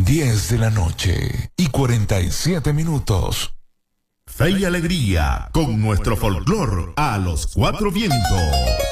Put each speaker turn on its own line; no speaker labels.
10 de la noche y 47 minutos.
Fe y alegría con nuestro folclor a los cuatro vientos.